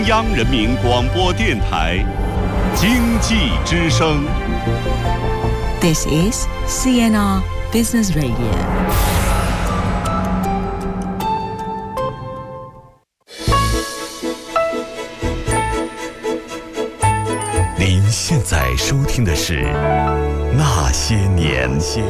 央人民广播电台经济之声。 This is CNR Business Radio。 您现在收听的是《那些年》。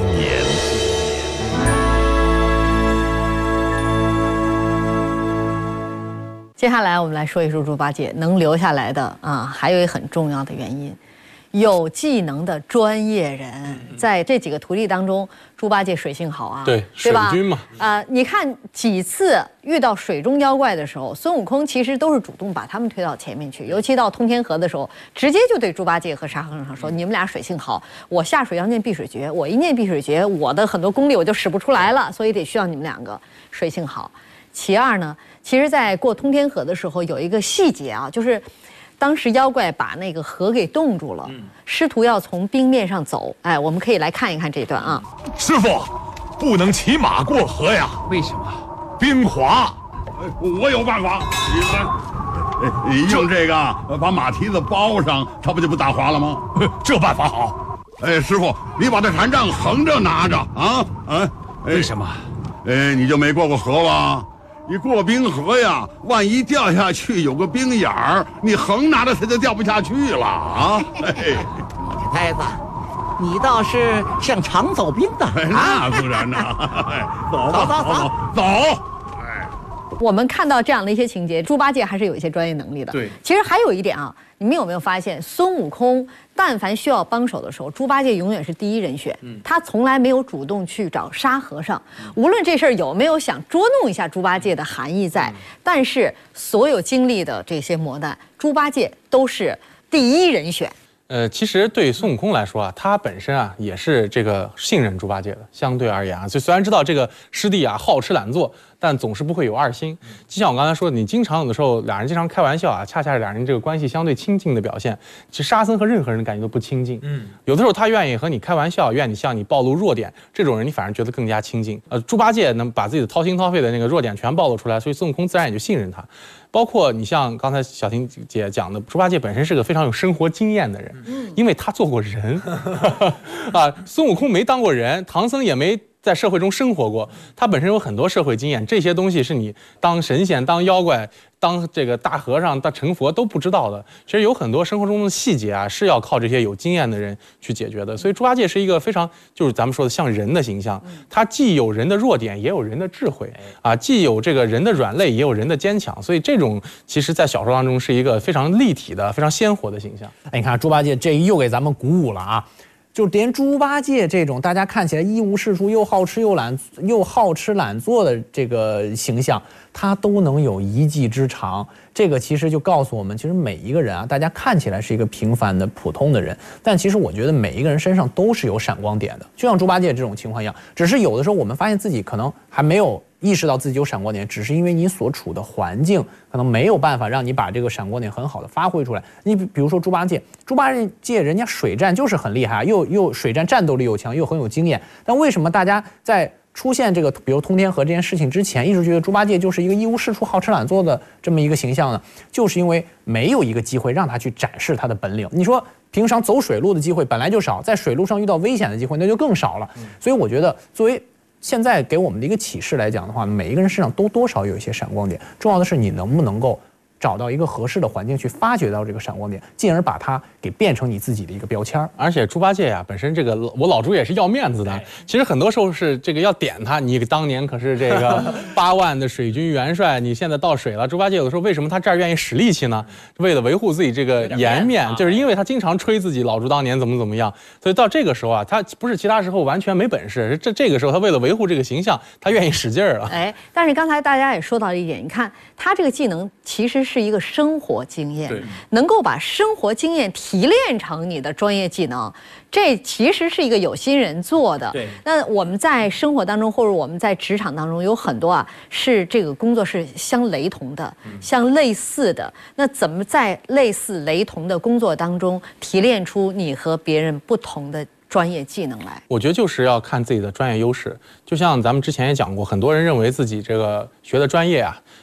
接下来我们来说一说猪八戒能留下来的还有一个很重要的原因，有技能的专业人。在这几个徒弟当中，猪八戒水性好啊， 对吧？水军嘛。 你看几次遇到水中妖怪的时候，孙悟空其实都是主动把他们推到前面去，尤其到通天河的时候，直接就对猪八戒和沙和尚说：“你们俩水性好，我下水要念避水诀，我一念避水诀，我的很多功力我就使不出来了，所以得需要你们两个水性好。”其二呢，其实，在过通天河的时候有一个细节啊，就是当时妖怪把那个河给冻住了，师徒要从冰面上走。我们可以来看一看这段啊。 师傅，不能骑马过河呀。 为什么？ 冰滑。 我有办法。你用这个把马蹄子包上，它不就不打滑了吗？ 这办法好。 师傅，你把这禅杖横着拿着啊。 为什么？ 你就没过过河吧？你过冰河呀，万一掉下去有个冰眼儿，你横拿着它就掉不下去了啊！ 你这呆子，你倒是像常走冰的那自然呢。走。 我们看到这样的一些情节，猪八戒还是有一些专业能力的。 对， 其实还有一点啊，你们有没有发现，孙悟空但凡需要帮手的时候，猪八戒永远是第一人选。他从来没有主动去找沙和尚，无论这事儿有没有想捉弄一下猪八戒的含义在，但是所有经历的这些磨难，猪八戒都是第一人选。 其实对于孙悟空来说啊，他本身啊也是这个信任猪八戒的。相对而言啊，就虽然知道这个师弟啊好吃懒做，但总是不会有二心。就像我刚才说的，你经常有的时候俩人经常开玩笑啊，恰恰是俩人这个关系相对亲近的表现。其实沙僧和任何人感觉都不亲近。有的时候他愿意和你开玩笑，愿意向你暴露弱点，这种人你反而觉得更加亲近。猪八戒能把自己的掏心掏肺的那个弱点全暴露出来，所以孙悟空自然也就信任他。包括你像刚才小婷姐讲的，猪八戒本身是个非常有生活经验的人，因为他做过人孙悟空没当过人，唐僧也没在社会中生活过，他本身有很多社会经验，这些东西是你当神仙、当妖怪、当这个大和尚、当成佛都不知道的。其实有很多生活中的细节啊，是要靠这些有经验的人去解决的。所以猪八戒是一个非常就是咱们说的像人的形象，他既有人的弱点，也有人的智慧既有这个人的软肋，也有人的坚强。所以这种其实在小说当中是一个非常立体的、非常鲜活的形象。 你看猪八戒这又给咱们鼓舞了啊！就连猪八戒这种大家看起来一无是处、又好吃懒做的这个形象，他都能有一技之长。这个其实就告诉我们，其实每一个人啊，大家看起来是一个平凡的普通的人，但其实我觉得每一个人身上都是有闪光点的，就像猪八戒这种情况一样。只是有的时候我们发现自己可能还没有意识到自己有闪光点，只是因为你所处的环境可能没有办法让你把这个闪光点很好的发挥出来。你比如说猪八戒人家水战就是很厉害，又水战战斗力又强，又很有经验。但为什么大家在出现这个比如通天河这件事情之前，一直觉得猪八戒就是一个一无是处、好吃懒做的这么一个形象呢？就是因为没有一个机会让他去展示他的本领。你说平常走水路的机会本来就少，在水路上遇到危险的机会那就更少了。所以我觉得作为现在给我们的一个启示来讲的话，每一个人身上都多少有一些闪光点，重要的是你能不能够找到一个合适的环境去发掘到这个闪光点，进而把它给变成你自己的一个标签。 而且猪八戒呀，本身这个我老猪也是要面子的。其实很多时候是这个要点他，你当年可是这个8万的水军元帅，你现在到水了。猪八戒有的时候为什么他这儿愿意使力气呢？为了维护自己这个颜面，就是因为他经常吹自己老猪当年怎么样，所以到这个时候啊，他不是其他时候完全没本事，这个时候他为了维护这个形象，他愿意使劲儿了。 但是刚才大家也说到了一点，你看他这个技能其实是一个生活经验，能够把生活经验提炼成你的专业技能，这其实是一个有心人做的。那我们在生活当中或者我们在职场当中有很多是这个工作是相雷同的，相类似的。那怎么在类似雷同的工作当中提炼出你和别人不同的专业技能来？ 我觉得就是要看自己的专业优势。就像咱们之前也讲过，很多人认为自己这个学的专业啊，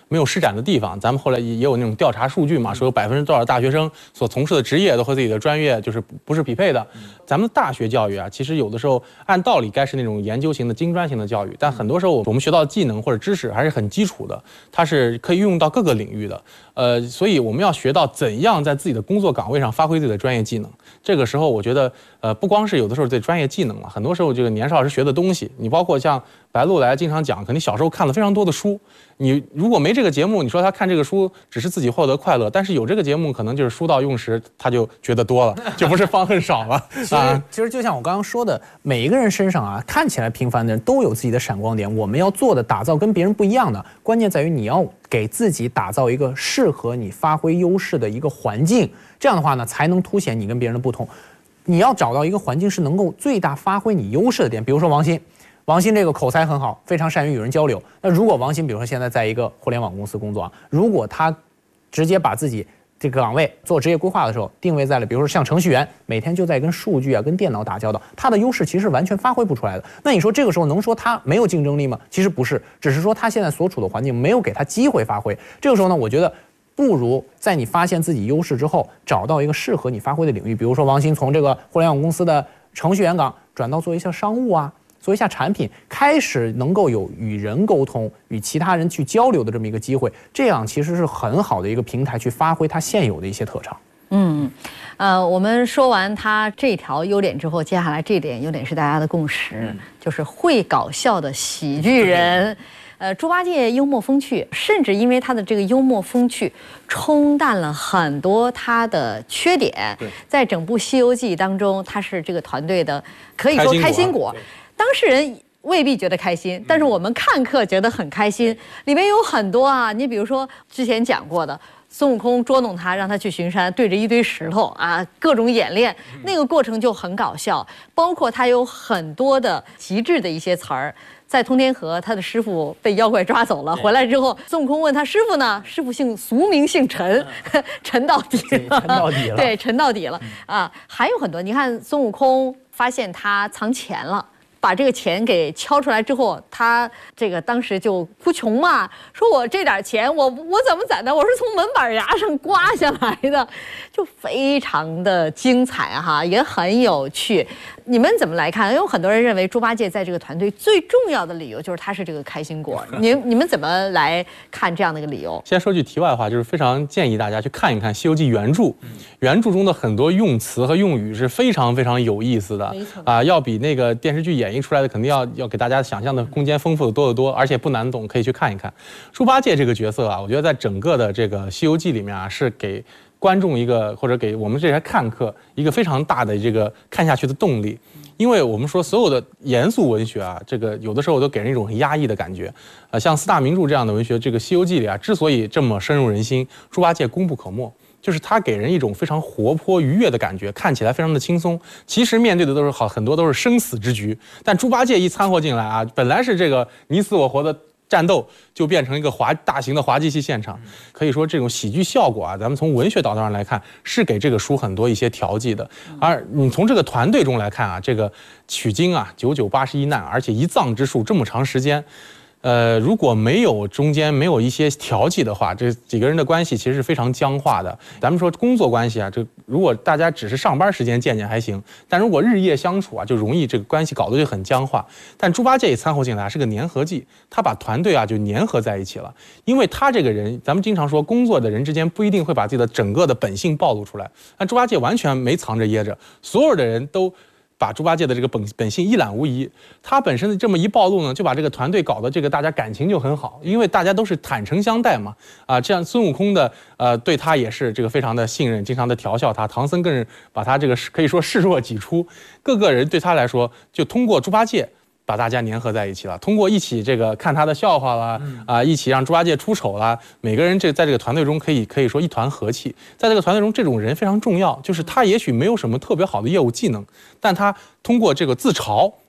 没有施展的地方。咱们后来也有那种调查数据嘛，说有%多少大学生所从事的职业都和自己的专业就是不是匹配的。咱们的大学教育啊，其实有的时候按道理该是那种研究型的精专型的教育，但很多时候我们学到的技能或者知识还是很基础的，它是可以运用到各个领域的。所以我们要学到怎样在自己的工作岗位上发挥自己的专业技能。这个时候我觉得，不光是有的时候对专业技能了，很多时候这个年少时学的东西，你包括像白鹿来经常讲，肯定小时候看了非常多的书。你如果没这个节目，你说他看这个书只是自己获得快乐，但是有这个节目，可能就是书到用时，他就觉得多了，就不是方恨少了。 其实就像我刚刚说的，每一个人身上啊，看起来平凡的人都有自己的闪光点。我们要做的打造跟别人不一样的，关键在于你要给自己打造一个适合你发挥优势的一个环境。这样的话呢，才能凸显你跟别人的不同。你要找到一个环境是能够最大发挥你优势的点，比如说王鑫这个口才很好，非常善于与人交流。那如果王鑫比如说现在在一个互联网公司工作啊，如果他直接把自己这个岗位做职业规划的时候定位在了比如说像程序员，每天就在跟数据啊跟电脑打交道，他的优势其实完全发挥不出来的。那你说这个时候能说他没有竞争力吗？其实不是，只是说他现在所处的环境没有给他机会发挥。这个时候呢，我觉得不如在你发现自己优势之后，找到一个适合你发挥的领域。比如说王鑫从这个互联网公司的程序员岗转到做一下商务啊，做一下产品，开始能够有与人沟通、与其他人去交流的这么一个机会，这样其实是很好的一个平台去发挥他现有的一些特长。 我们说完他这条优点之后，接下来这点优点是大家的共识，就是会搞笑的喜剧人。猪八戒幽默风趣，甚至因为他的这个幽默风趣，冲淡了很多他的缺点。在整部《西游记》当中，他是这个团队的可以说开心果。当事人未必觉得开心，但是我们看客觉得很开心。里面有很多啊，你比如说之前讲过的。孙悟空捉弄他，让他去巡山，对着一堆石头啊，各种演练，那个过程就很搞笑。包括他有很多的极致的一些词儿。在通天河，他的师傅被妖怪抓走了，回来之后，孙悟空问他师傅呢？师傅俗名姓陈，陈到底了， 陈到底了， 对，陈到底了啊！还有很多，你看孙悟空发现他藏钱了。把这个钱给敲出来之后，他这个当时就哭穷嘛，说我这点钱我怎么攒的？我是从门板牙上刮下来的，就非常的精彩哈，也很有趣。你们怎么来看？有很多人认为猪八戒在这个团队最重要的理由就是他是这个开心果。你们怎么来看这样的一个理由？ 先说句题外话，就是非常建议大家去看一看《西游记》原著，原著中的很多用词和用语是非常非常有意思的啊，要比那个电视剧演绎出来的肯定要给大家想象的空间丰富的多得多，而且不难懂，可以去看一看。猪八戒这个角色啊，我觉得在整个的这个《西游记》里面啊，是给观众一个或者给我们这些看客一个非常大的这个看下去的动力。因为我们说所有的严肃文学啊，这个有的时候都给人一种很压抑的感觉，像四大名著这样的文学，这个《西游记》里啊，之所以这么深入人心，猪八戒功不可没，就是它给人一种非常活泼愉悦的感觉，看起来非常的轻松。其实面对的都是很多都是生死之局，但猪八戒一掺和进来啊，本来是这个你死我活的战斗，就变成一个大型的滑稽戏现场。可以说这种喜剧效果啊，咱们从文学导向上来看，是给这个书很多一些调剂的。而你从这个团队中来看啊，这个取经啊，9981难，而且一藏之术这么长时间。如果没有中间没有一些调剂的话，这几个人的关系其实是非常僵化的。咱们说工作关系啊，这如果大家只是上班时间见见还行，但如果日夜相处啊，就容易这个关系搞得就很僵化。但猪八戒也掺和进来是个粘合剂，他把团队啊就粘合在一起了。因为他这个人，咱们经常说工作的人之间不一定会把自己的整个的本性暴露出来，但猪八戒完全没藏着掖着，所有的人都把猪八戒的这个本性一览无遗。他本身的这么一暴露呢，就把这个团队搞得这个大家感情就很好，因为大家都是坦诚相待嘛。这样孙悟空的对他也是这个非常的信任，经常的调笑他。唐僧更是把他这个可以说视若己出，各个人对他来说就通过猪八戒把大家粘合在一起了，通过一起这个看他的笑话啦，一起让猪八戒出丑啦，每个人在这个团队中可以说一团和气。在这个团队中，这种人非常重要，就是他也许没有什么特别好的业务技能，但他通过这个自嘲，当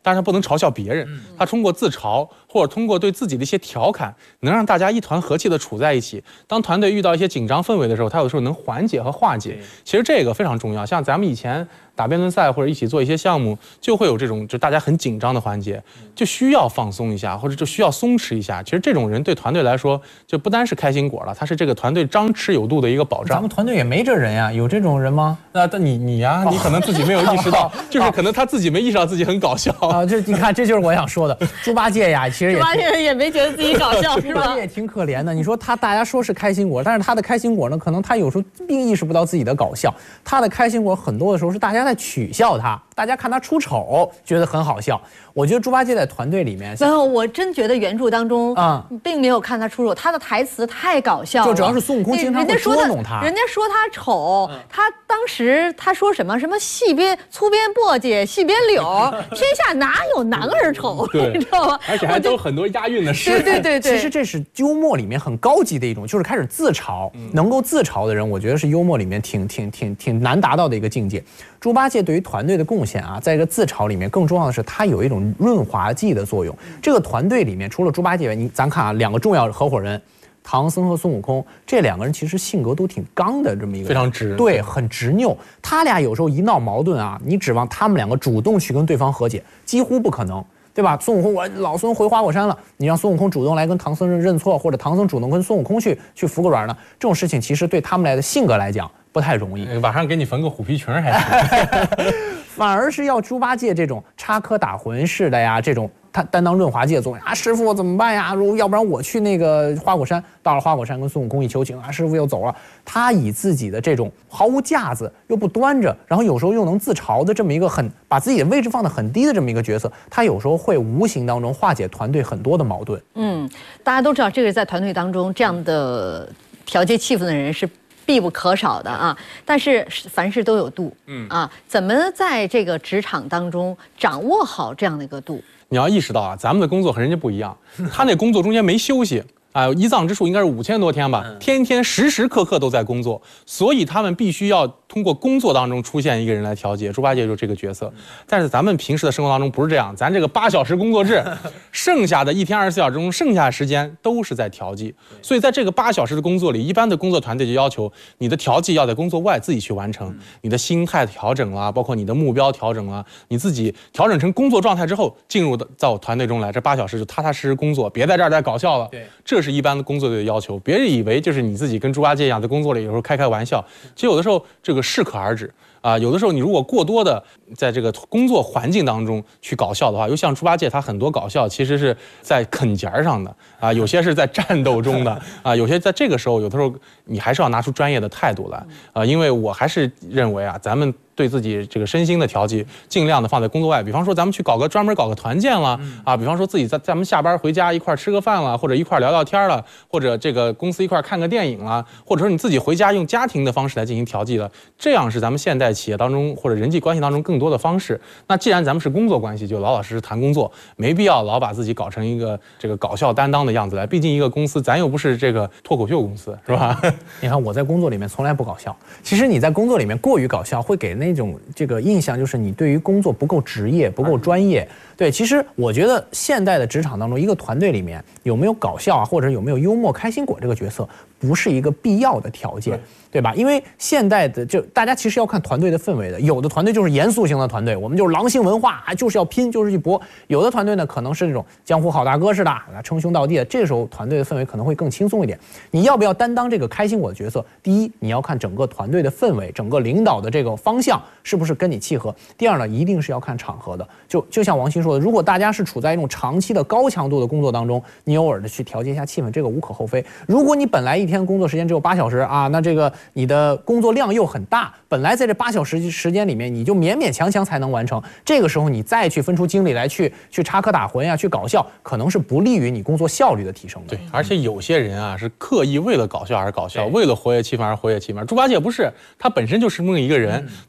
但是他不能嘲笑别人，他通过自嘲或者通过对自己的一些调侃，能让大家一团和气的处在一起。当团队遇到一些紧张氛围的时候，他有的时候能缓解和化解。其实这个非常重要。像咱们以前打辩论赛或者一起做一些项目，就会有这种就大家很紧张的环节，就需要放松一下，或者就需要松弛一下。其实这种人对团队来说，就不单是开心果了，他是这个团队张弛有度的一个保障。 咱们团队也没这人呀，有这种人吗？ 那你呀，你可能自己没有意识到，就是可能他自己没意识到自己很搞笑啊。这你看，这就是我想说的。猪八戒呀，其实猪八戒也没觉得自己搞笑，是吧？ 猪八戒也挺可怜的。你说大家说是开心果，但是他的开心果呢，可能他有时候并意识不到自己的搞笑。他的开心果很多的时候是大家在取笑他，大家看他出丑觉得很好笑。我觉得猪八戒在团队里面， 没有，我真觉得原著当中并没有看他出丑，他的台词太搞笑了。 就主要是孙悟空经常会捉弄他， 人家说他丑，他当时他说什么细边粗边簸箕，细边柳，天下哪有男儿丑？你知道吗？ 而且还都很多押韵的诗。 对。 其实这是幽默里面很高级的一种，就是开始自嘲。能够自嘲的人，我觉得是幽默里面挺难达到的一个境界。猪八戒对于团队的贡献啊，在这个自嘲里面，更重要的是他有一种润滑剂的作用。这个团队里面，除了猪八戒，咱看啊，两个重要的合伙人，唐僧和孙悟空，这两个人其实性格都挺刚的，这么一个非常直， 对，很执拗。他俩有时候一闹矛盾啊，你指望他们两个主动去跟对方和解，几乎不可能。对吧？孙悟空，我老孙回花果山了，你让孙悟空主动来跟唐僧认错，或者唐僧主动跟孙悟空去服个软呢？这种事情其实对他们来的性格来讲不太容易。 晚上给你缝个虎皮裙还行， 反而是要猪八戒这种插科打诨式的呀，这种他担当润滑剂的作用啊。师傅怎么办呀？要不然我去那个花果山，到了花果山跟孙悟空一求情啊，师傅又走了。他以自己的这种毫无架子又不端着，然后有时候又能自嘲的这么一个把自己的位置放得很低的这么一个角色，他有时候会无形当中化解团队很多的矛盾。 大家都知道这个在团队当中这样的调节气氛的人是必不可少的啊，但是凡事都有度，怎么在这个职场当中掌握好这样的一个度？ 你要意识到啊，咱们的工作和人家不一样，他那工作中间没休息。一藏之数应该是5000多天吧，天天时时刻刻都在工作，所以他们必须要通过工作当中出现一个人来调节。猪八戒就是这个角色，但是咱们平时的生活当中不是这样，咱这个8小时工作制，剩下的一天24小时中，剩下的时间都是在调剂。所以在这个8小时的工作里，一般的工作团队就要求你的调剂要在工作外自己去完成，你的心态调整啦，包括你的目标调整啦，你自己调整成工作状态之后，进入到团队中来，这8小时就踏踏实实工作，别在这儿再搞笑了。 对， 这是一般的工作队的要求。别人以为就是你自己跟猪八戒一样，在工作里有时候开玩笑，其实有的时候这个适可而止啊。有的时候你如果过多的在这个工作环境当中去搞笑的话，又像猪八戒他很多搞笑其实是在啃节上的啊，有些是在战斗中的啊，有些在这个时候，有的时候你还是要拿出专业的态度来啊，因为我还是认为啊，咱们对自己这个身心的调剂，尽量的放在工作外。比方说，咱们去专门搞个团建了啊，比方说自己咱们下班回家一块吃个饭了，或者一块聊聊天了，或者这个公司一块看个电影了，或者说你自己回家用家庭的方式来进行调剂了，这样是咱们现代企业当中或者人际关系当中更多的方式。那既然咱们是工作关系，就老老实实谈工作，没必要老把自己搞成一个这个搞笑担当的样子来。毕竟一个公司，咱又不是这个脱口秀公司，是吧？ 你看我在工作里面从来不搞笑，其实你在工作里面过于搞笑，会给那种这个印象，就是你对于工作不够职业、不够专业。对，其实我觉得现代的职场当中，一个团队里面有没有搞笑啊，或者有没有幽默、开心果这个角色，不是一个必要的条件，对吧？因为现代的大家其实要看团队的氛围的，有的团队就是严肃型的团队，我们就是狼性文化，就是要拼，就是去搏；有的团队呢，可能是这种江湖好大哥似的，称兄道弟的，这时候团队的氛围可能会更轻松一点。你要不要担当这个开心果的角色？第一，你要看整个团队的氛围，整个领导的这个方向是不是跟你契合；第二呢，一定是要看场合的。就像王鑫说的，如果大家是处在一种长期的高强度的工作当中，你偶尔的去调节一下气氛，这个无可厚非。如果你本来一天工作时间只有8小时啊，那这个你的工作量又很大，本来在这8小时时间里面，你就勉勉强强才能完成。这个时候你再去分出精力来去插科打诨呀，去搞笑，可能是不利于你工作效率的提升的。 对，而且有些人啊是刻意为了搞笑而搞笑，为了活跃气氛而活跃气氛。猪八戒不是，他本身就是这么一个人，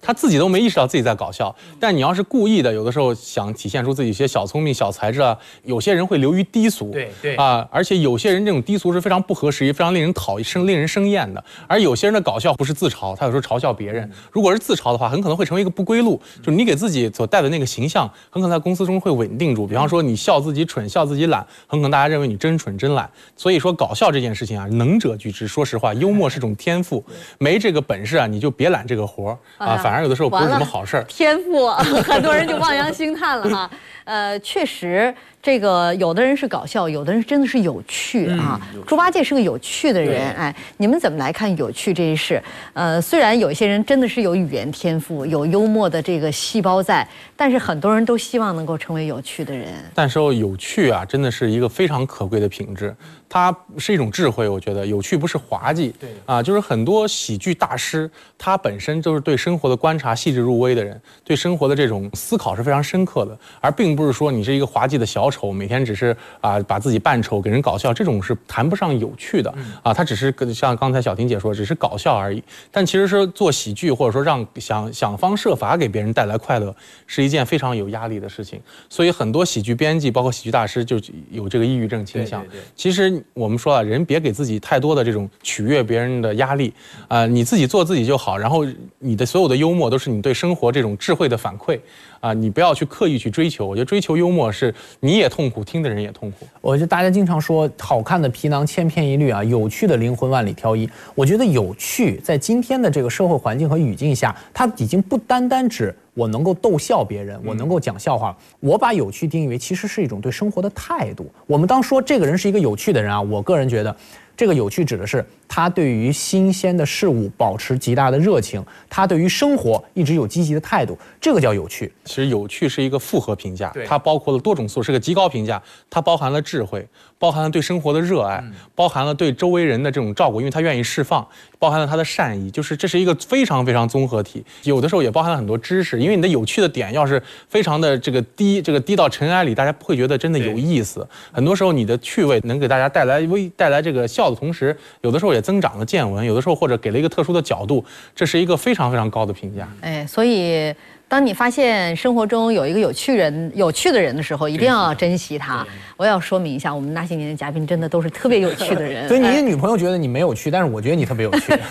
他自己都没意识到自己在搞笑。但你要是故意的，有的时候想体现出自己一些小聪明、小才智啊，有些人会流于低俗， 对而且有些人这种低俗是非常不合时宜、非常令人令人生厌的。而有些人的搞笑不是自嘲，他有时候嘲笑别人。如果是自嘲的话，很可能会成为一个不归路，就是你给自己所带的那个形象，很可能在公司中会稳定住。比方说你笑自己蠢、笑自己懒，很可能大家认为你真蠢真懒。所以说搞笑这件事情啊，能者居之。说实话，幽默是种天赋，没这个本事啊，你就别揽这个活啊，反而有的时候不是什么好事儿。 天赋，很多人就望洋兴叹了哈。确实，这个有的人是搞笑，有的人真的是有趣啊。猪八戒是个有趣的人，哎，你们怎么来看有趣这一事？虽然有些人真的是有语言天赋，有幽默的这个细胞在，但是很多人都希望能够成为有趣的人。 但是有趣啊，真的是一个非常可贵的品质，它是一种智慧。我觉得有趣不是滑稽，就是很多喜剧大师，他本身就是对生活的观察细致入微的人，对生活的这种思考是非常深刻的，而并不是说你是一个滑稽的小丑，每天只是把自己扮丑给人搞笑，这种是谈不上有趣的他只是像刚才小婷姐说，只是搞笑而已。但其实是做喜剧，或者说让想方设法给别人带来快乐，是一件非常有压力的事情。所以很多喜剧编辑，包括喜剧大师，就有这个抑郁症倾向。其实我们说了，人别给自己太多的这种取悦别人的压力你自己做自己就好。然后你的所有的幽默都是你对生活这种智慧的反馈你不要去刻意去追求。我觉得追求幽默是你也痛苦，听的人也痛苦。 我觉得大家经常说好看的皮囊千篇一律啊，有趣的灵魂万里挑一。我觉得有趣在今天的这个社会环境和语境下，它已经不单单指我能够逗笑别人，我能够讲笑话。我把有趣定义为其实是一种对生活的态度。我们当说这个人是一个有趣的人啊，我个人觉得这个有趣指的是他对于新鲜的事物保持极大的热情，他对于生活一直有积极的态度，这个叫有趣。 其实有趣是一个复合评价，它包括了多种素质，是个极高评价。它包含了智慧，包含了对生活的热爱，包含了对周围人的这种照顾，因为他愿意释放，包含了他的善意，就是这是一个非常非常综合体。有的时候也包含了很多知识，因为你的有趣的点要是非常的这个低到尘埃里，大家不会觉得真的有意思。很多时候你的趣味能给大家带来这个笑的同时，有的时候也增长了见闻，有的时候或者给了一个特殊的角度，这是一个非常非常高的评价。 所以当你发现生活中有一个有趣的人的时候，一定要珍惜他。我要说明一下，我们那些年的嘉宾真的都是特别有趣的人。 所以你的女朋友觉得你没有趣，但是我觉得你特别有趣。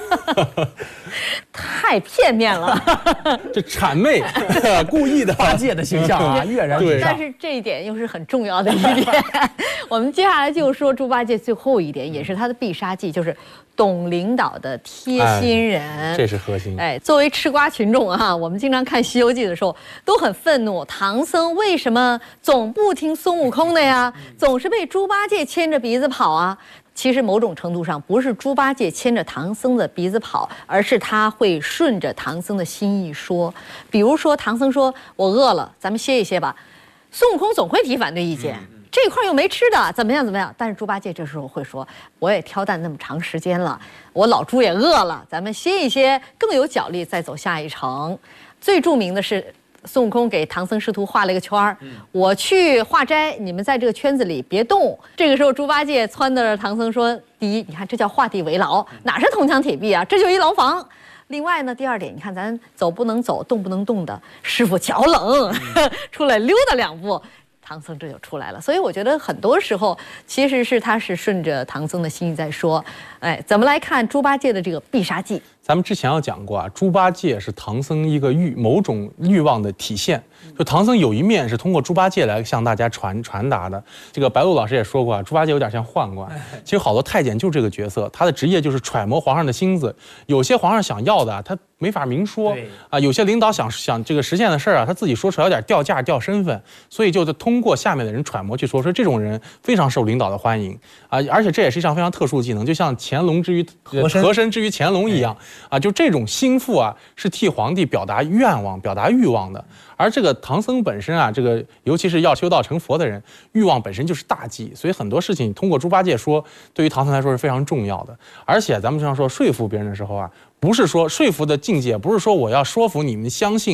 太片面了， 这谄媚，故意的八戒的形象啊，跃然纸上。 但是这一点又是很重要的一点。我们接下来就说猪八戒最后一点，也是他的必杀技，就是懂领导的贴心人， 这是核心。 作为吃瓜群众啊，我们经常看《西游记》的时候都很愤怒，唐僧为什么总不听孙悟空的呀？总是被猪八戒牵着鼻子跑啊？其实某种程度上不是猪八戒牵着唐僧的鼻子跑，而是他会顺着唐僧的心意说。比如说唐僧说我饿了，咱们歇一歇吧，孙悟空总会提反对意见，这块又没吃的，怎么样？但是猪八戒这时候会说，我也挑担那么长时间了，我老猪也饿了，咱们歇一歇，更有脚力再走下一程。最著名的是孙悟空给唐僧师徒画了一个圈儿，我去化斋，你们在这个圈子里别动。这个时候猪八戒撺掇着唐僧说，第一，你看这叫画地为牢，哪是铜墙铁壁啊，这就一牢房。另外呢，第二点，你看咱走不能走，动不能动的，师傅脚冷，出来溜达两步，唐僧这就出来了。所以我觉得很多时候其实是他是顺着唐僧的心意在说。怎么来看猪八戒的这个必杀技？ 咱们之前有讲过猪八戒是唐僧一个某种欲望的体现。就唐僧有一面是通过猪八戒来向大家传达的。这个白鹿老师也说过猪八戒有点像宦官。其实好多太监就是这个角色，他的职业就是揣摩皇上的心思。有些皇上想要的他没法明说有些领导想这个实现的事儿他自己说出来有点掉价掉身份，所以就通过下面的人揣摩去说这种人非常受领导的欢迎而且这也是一项非常特殊技能，就像乾隆之于和珅之于乾隆一样就这种心腹是替皇帝表达愿望、表达欲望的。而这个唐僧本身这个尤其是要修道成佛的人，欲望本身就是大忌，所以很多事情通过猪八戒说，对于唐僧来说是非常重要的。而且咱们经常说说服别人的时候不是说说服的境界，不是说我要说服你们相信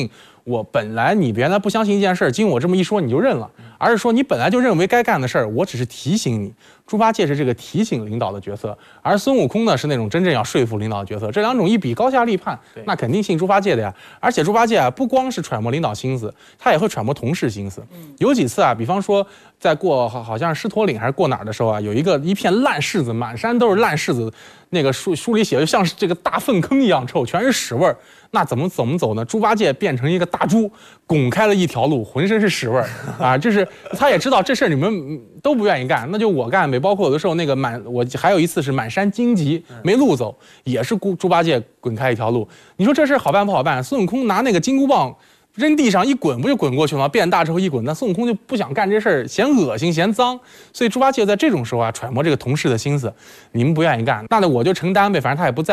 我本来你原来不相信一件事，经我这么一说你就认了，而是说你本来就认为该干的事儿，我只是提醒你。猪八戒是这个提醒领导的角色，而孙悟空呢是那种真正要说服领导的角色。这两种一比高下立判，那肯定信猪八戒的呀。而且猪八戒啊，不光是揣摩领导心思，他也会揣摩同事心思。有几次啊，比方说在过好像是狮驼岭还是过哪儿的时候啊，有一片烂柿子，满山都是烂柿子，那个书里写的像是这个大粪坑一样臭，全是屎味儿。那怎么走呢？猪八戒变成一个大猪，拱开了一条路，浑身是屎味儿啊！就是他也知道这事儿你们都不愿意干，那就我干呗。包括有的时候那个我还有一次是满山荆棘没路走，也是猪八戒滚开一条路。你说这事好办不好办？孙悟空拿那个金箍棒扔地上一滚，不就滚过去了吗？变大之后一滚，那孙悟空就不想干这事儿，嫌恶心嫌脏，所以猪八戒在这种时候啊，揣摩这个同事的心思，你们不愿意干，那我就承担呗，反正他也不在。